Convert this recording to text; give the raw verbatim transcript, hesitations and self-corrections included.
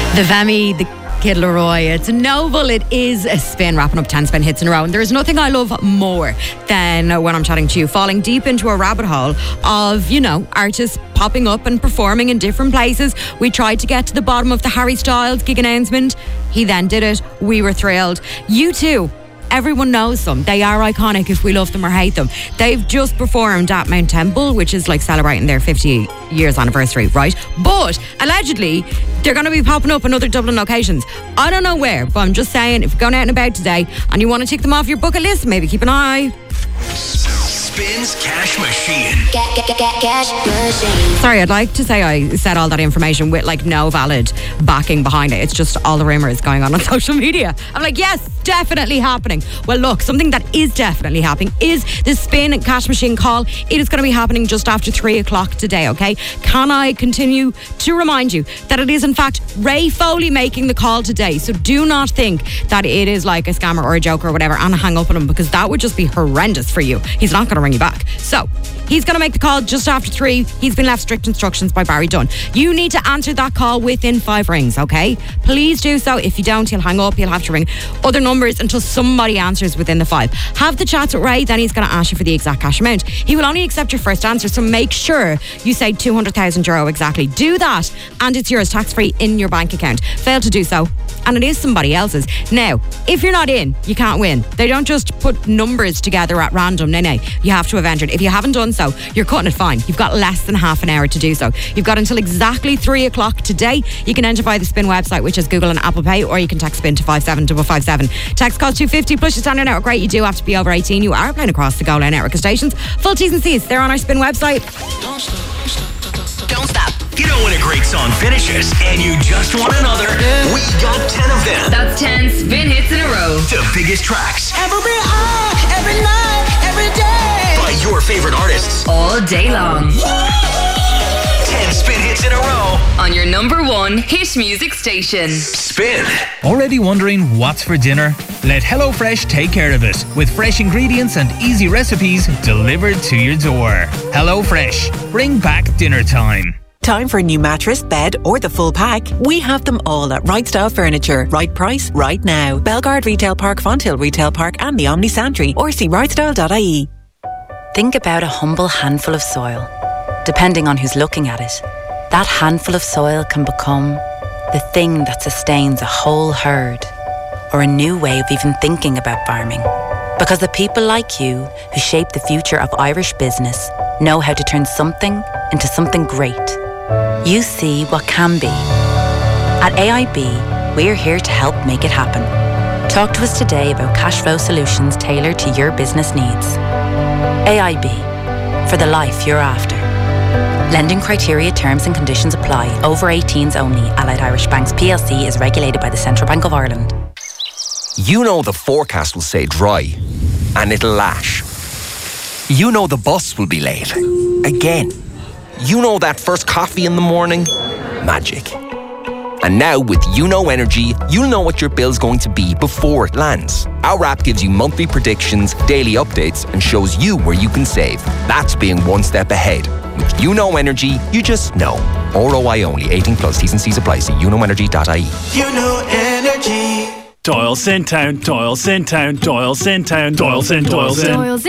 The Vemi, the Kid Leroy. It's a novel. It is a spin, wrapping up ten spin hits in a row. And there is nothing I love more than when I'm chatting to you, falling deep into a rabbit hole of, you know, artists popping up and performing in different places. We tried to get to the bottom of the Harry Styles gig announcement. He then did it. We were thrilled. You too. Everyone knows them. They are iconic if we love them or hate them. They've just performed at Mount Temple, which is like celebrating their fifty years anniversary, right? But allegedly, they're going to be popping up in other Dublin locations. I don't know where, but I'm just saying, if you're going out and about today and you want to tick them off your bucket list, maybe keep an eye. Spins Cash Machine. Get, get, get, get cash machine. Sorry, I'd like to say I said all that information with like no valid backing behind it. It's just all the rumours going on on social media. I'm like, yes, definitely happening. Well, look, something that is definitely happening is the Spin Cash Machine call. It is going to be happening just after three o'clock today, okay? Can I continue to remind you that it is in fact Ray Foley making the call today? So do not think that it is like a scammer or a joke or whatever and hang up on him, because that would just be horrendous for you. He's not going to ring you back. So he's going to make the call just after three. He's been left strict instructions by Barry Dunn. You need to answer that call within five rings, okay? Please do so. If you don't, he'll hang up. He'll have to ring other numbers until somebody answers within the five. Have the chats with Ray, then he's going to ask you for the exact cash amount. He will only accept your first answer, so make sure you say two hundred thousand euro exactly. Do that, and it's yours tax-free in your bank account. Fail to do so, and it is somebody else's. Now, if you're not in, you can't win. They don't just put numbers together at random. No, no. You have to have entered. If you haven't done so, you're cutting it fine. You've got less than half an hour to do so. You've got until exactly three o'clock today. You can enter via the Spin website, which is Google and Apple Pay, or you can text Spin to five seven five five seven. Text cost two fifty plus your standard network rate. You do have to be over eighteen. You are playing across the Go Line network of stations. Full T's and C's, they're on our Spin website. Don't stop. Don't stop. You know when a great song finishes and you just want another? We got ten of them. That's ten spin hits in a row. The biggest tracks. Every hour, every night, every day. By your favorite artists. All day long. ten spin hits in a row. On your number one hit music station. Spin. Already wondering what's for dinner? Let HelloFresh take care of it with fresh ingredients and easy recipes delivered to your door. HelloFresh. Bring back dinner time. Time for a new mattress, bed or the full pack? We have them all at Right Style Furniture. Right price, right now. Belgard Retail Park, Fonthill Retail Park and the Omni Santry, or see right style dot I E. Think about a humble handful of soil. Depending on who's looking at it, that handful of soil can become the thing that sustains a whole herd, or a new way of even thinking about farming. Because the people like you who shape the future of Irish business know how to turn something into something great. You see what can be. At A I B, we're here to help make it happen. Talk to us today about cash flow solutions tailored to your business needs. A I B, for the life you're after. Lending criteria, terms and conditions apply. Over eighteens only. Allied Irish Banks P L C is regulated by the Central Bank of Ireland. You know the forecast will say dry, and it'll lash. You know the bus will be late. Again. You know that first coffee in the morning? Magic. And now with UNO Energy, you'll know what your bill's going to be before it lands. Our app gives you monthly predictions, daily updates, and shows you where you can save. That's being one step ahead. With UNO Energy, you just know. R O I only. eighteen plus. T's and C's apply. See uno energy dot I E. UNO Energy. Doyle Centown, Doyle Centown, Doyle Centown, Doyle Centown, Doyle Centown.